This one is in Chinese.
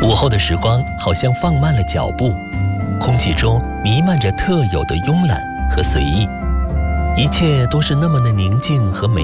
午后的时光好像放慢了脚步，空气中弥漫着特有的慵懒和随意，一切都是那么的宁静和美。